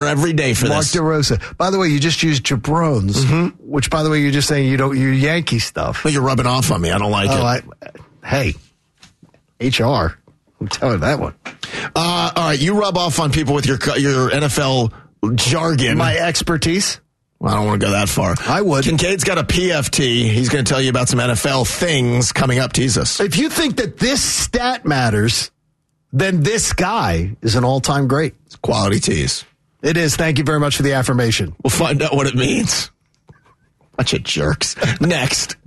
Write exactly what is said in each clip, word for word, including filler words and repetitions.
every day for Mark this. Mark DeRosa. By the way, you just used jabrones, mm-hmm. which, by the way, you're just saying you don't, you Yankee stuff. Well, you're rubbing off on me. I don't like oh, it. I, hey, H R. I'm telling you that one. Uh, all right, you rub off on people with your your N F L jargon. My expertise? Well, I don't want to go that far. I would. Kincaid's got a P F T. He's going to tell you about some N F L things coming up. Tease us. If you think that this stat matters, then this guy is an all-time great. It's quality tease. It is. Thank you very much for the affirmation. We'll find out what it means. Bunch of jerks. Next.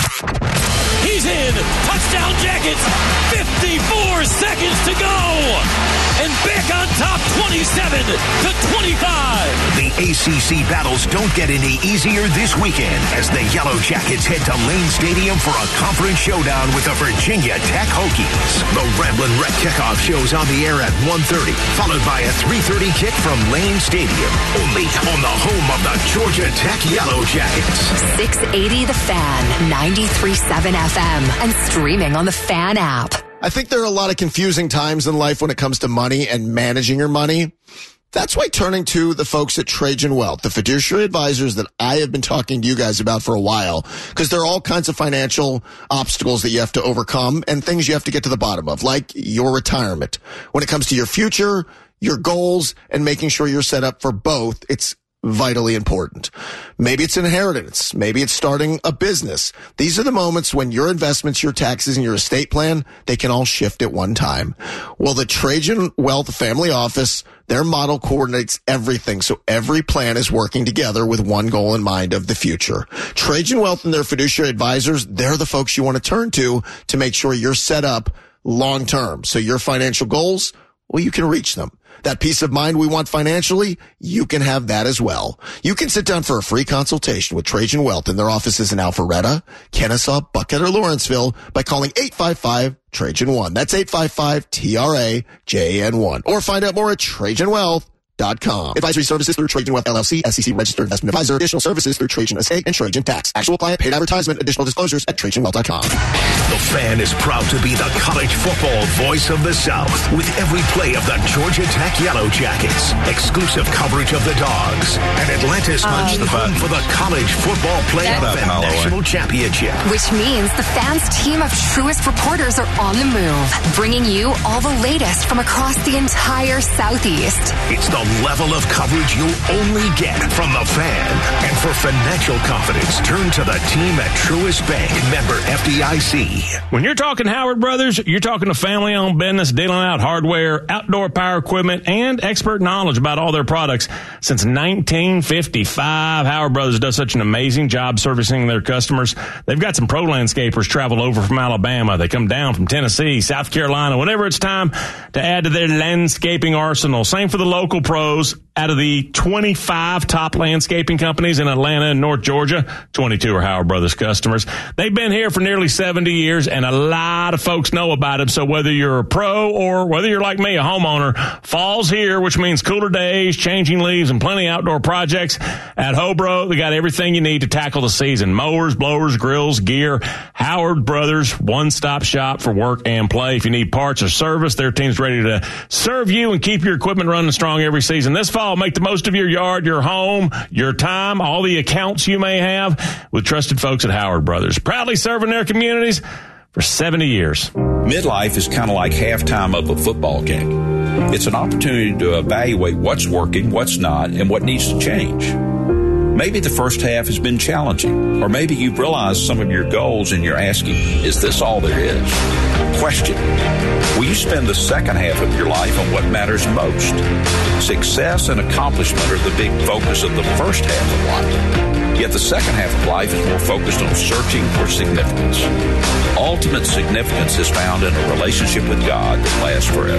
He's in. Touchdown Jackets. fifty-four seconds to go. And back on top twenty-seven to twenty-five. The A C C battles don't get any easier this weekend as the Yellow Jackets head to Lane Stadium for a conference showdown with the Virginia Tech Hokies. The Ramblin' Wreck kickoff shows on the air at one thirty, followed by a three thirty kick from Lane Stadium. Only on the home of the Georgia Tech Yellow Jackets. six eighty The Fan, ninety-three point seven F M, and streaming on the Fan app. I think there are a lot of confusing times in life when it comes to money and managing your money. That's why turning to the folks at Trajan Wealth, the fiduciary advisors that I have been talking to you guys about for a while, because there are all kinds of financial obstacles that you have to overcome and things you have to get to the bottom of, like your retirement. When it comes to your future, your goals, and making sure you're set up for both, it's vitally important. Maybe it's inheritance. Maybe it's starting a business. These are the moments when your investments, your taxes, and your estate plan, they can all shift at one time. Well, the Trajan Wealth Family Office, their model coordinates everything, so every plan is working together with one goal in mind of the future. Trajan Wealth and their fiduciary advisors, they're the folks you want to turn to to make sure you're set up long term. So your financial goals, well, you can reach them. That peace of mind we want financially, you can have that as well. You can sit down for a free consultation with Trajan Wealth in their offices in Alpharetta, Kennesaw, Buckhead, or Lawrenceville by calling eight five five Trajan one. That's eight five five T R A J A N one. Or find out more at Trajan Wealth dot com. Advisory services through Trajan Wealth L L C, S E C registered investment advisor. Additional services through Trajan Estate and Trajan Tax. Actual client paid advertisement. Additional disclosures at Trajan Wealth dot com. The Fan is proud to be the college football voice of the South with every play of the Georgia Tech Yellow Jackets, exclusive coverage of the Dogs, and Atlantis Punch, um, the home for the college football playoff and national championship. Which means the Fan's team of truest reporters are on the move, bringing you all the latest from across the entire Southeast. It's the level of coverage you'll only get from the Fan. And for financial confidence, turn to the team at Truist Bank, member F D I C. When you're talking Howard Brothers, you're talking a family-owned business dealing out hardware, outdoor power equipment, and expert knowledge about all their products. Since nineteen fifty-five, Howard Brothers does such an amazing job servicing their customers. They've got some pro landscapers travel over from Alabama. They come down from Tennessee, South Carolina, whenever it's time to add to their landscaping arsenal. Same for the local pros. Out of the twenty-five top landscaping companies in Atlanta and North Georgia, twenty-two are Howard Brothers customers. They've been here for nearly seventy years, and a lot of folks know about them. So whether you're a pro or whether you're like me, a homeowner, fall's here, which means cooler days, changing leaves, and plenty of outdoor projects. At Hobro, they got everything you need to tackle the season. Mowers, blowers, grills, gear. Howard Brothers, one-stop shop for work and play. If you need parts or service, their team's ready to serve you and keep your equipment running strong every season. This fall, make the most of your yard, your home, your time, all the accounts you may have with trusted folks at Howard Brothers. Proudly serving their communities for seventy years. Midlife is kind of like halftime of a football game. It's an opportunity to evaluate what's working, what's not, and what needs to change. Maybe the first half has been challenging, or maybe you've realized some of your goals and you're asking, is this all there is? Question, will you spend the second half of your life on what matters most? Success and accomplishment are the big focus of the first half of life. Yet the second half of life is more focused on searching for significance. Ultimate significance is found in a relationship with God that lasts forever.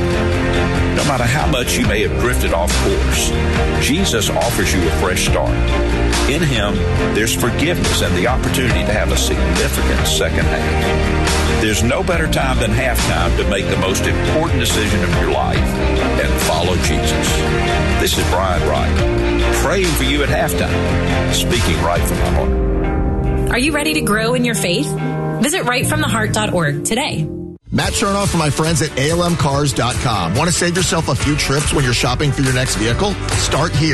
No matter how much you may have drifted off course, Jesus offers you a fresh start. In Him, there's forgiveness and the opportunity to have a significant second half. There's no better time than halftime to make the most important decision of your life and follow Jesus. This is Brian Wright, praying for you at halftime, speaking right from the heart. Are you ready to grow in your faith? Visit right from the heart dot org today. Matt Chernoff from my friends at A L M cars dot com. Want to save yourself a few trips when you're shopping for your next vehicle? Start here.